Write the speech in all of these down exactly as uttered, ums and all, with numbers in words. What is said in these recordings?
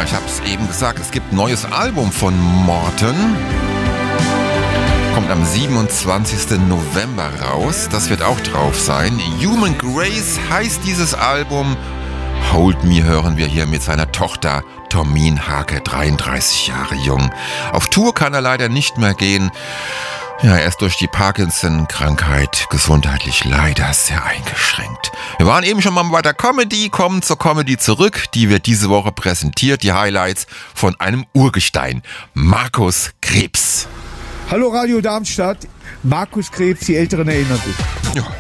Ja, ich habe es eben gesagt, es gibt ein neues Album von Morten. Kommt am siebenundzwanzigsten November raus. Das wird auch drauf sein. Human Grace heißt dieses Album. Hold Me hören wir hier mit seiner Tochter Tormin Hake, dreiunddreißig Jahre jung. Auf Tour kann er leider nicht mehr gehen. Ja, er ist durch die Parkinson-Krankheit gesundheitlich leider sehr eingeschränkt. Wir waren eben schon mal bei der Comedy, kommen zur Comedy zurück. Die wird diese Woche präsentiert, die Highlights von einem Urgestein, Markus Krebs. Hallo Radio Darmstadt, Markus Krebs, die Älteren erinnern sich. Ja.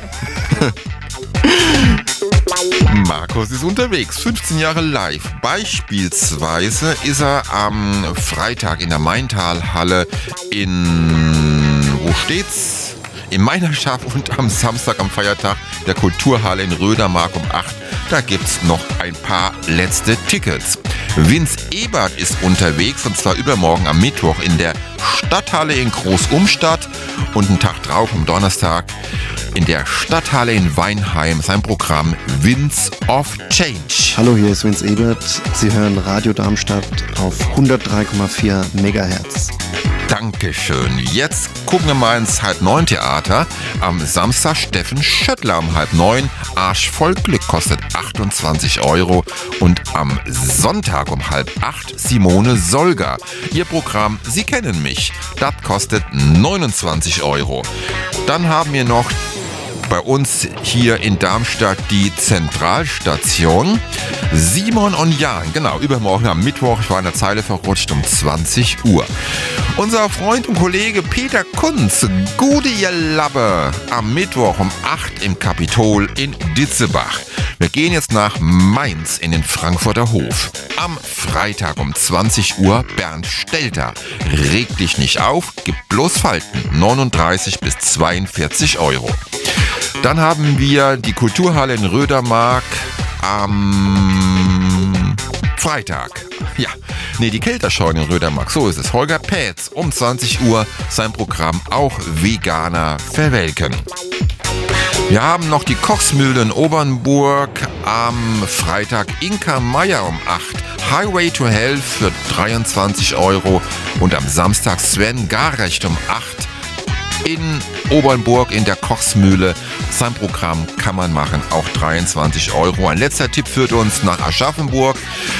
Markus ist unterwegs, fünfzehn Jahre live. Beispielsweise ist er am Freitag in der Maintalhalle in, wo steht's? In Meinerschaft und am Samstag am Feiertag der Kulturhalle in Rödermark um acht. Da gibt's noch ein paar letzte Tickets. Vince Ebert ist unterwegs und zwar übermorgen am Mittwoch in der Stadthalle in Großumstadt und einen Tag drauf am Donnerstag in der Stadthalle in Weinheim. Sein Programm Winds of Change. Hallo, hier ist Vince Ebert. Sie hören Radio Darmstadt auf hundertdrei Komma vier Megahertz. Dankeschön. Jetzt gucken wir mal ins halb neun Theater. Am Samstag Steffen Schöttler um halb neun. Arsch voll Glück kostet achtundzwanzig Euro. Und am Sonntag um halb acht Simone Solger. Ihr Programm Sie kennen mich. Das kostet neunundzwanzig Euro. Dann haben wir noch bei uns hier in Darmstadt die Zentralstation. Simon und Jan, genau, übermorgen am Mittwoch, ich war in der Zeile verrutscht, um zwanzig Uhr. Unser Freund und Kollege Peter Kunz, gute ihr Labbe, am Mittwoch um acht im Kapitol in Ditzebach. Wir gehen jetzt nach Mainz in den Frankfurter Hof. Am Freitag um zwanzig Uhr Bernd Stelter. Reg dich nicht auf, gib bloß Falten, neununddreißig bis zweiundvierzig Euro. Dann haben wir die Kulturhalle in Rödermark am Freitag. Ja, nee, die Kelterscheune in Rödermark, so ist es. Holger Pätz um zwanzig Uhr, sein Programm auch Veganer verwelken. Wir haben noch die Kochsmühle in Obernburg am Freitag. Inka Meier um acht. Highway to Hell für dreiundzwanzig Euro. Und am Samstag Sven Garrecht um acht in Obernburg in der Kochsmühle. Sein Programm kann man machen, auch dreiundzwanzig Euro. Ein letzter Tipp führt uns nach Aschaffenburg.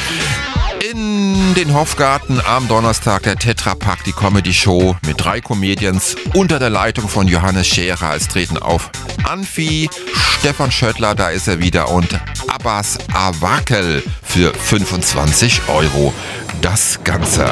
In den Hofgarten am Donnerstag der Tetrapack, die Comedy-Show mit drei Comedians unter der Leitung von Johannes Scherer. Es treten auf Anfi, Stefan Schöttler, da ist er wieder, und Abbas Awakel für fünfundzwanzig Euro. Das Ganze.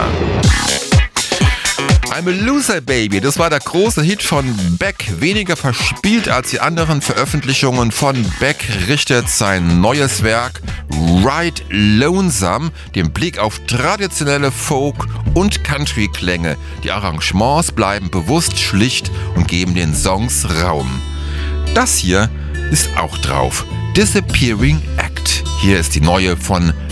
I'm a Loser Baby, das war der große Hit von Beck. Weniger verspielt als die anderen Veröffentlichungen von Beck richtet sein neues Werk Ride Lonesome den Blick auf traditionelle Folk- und Country-Klänge. Die Arrangements bleiben bewusst schlicht und geben den Songs Raum. Das hier ist auch drauf. Disappearing Act. Hier ist die neue von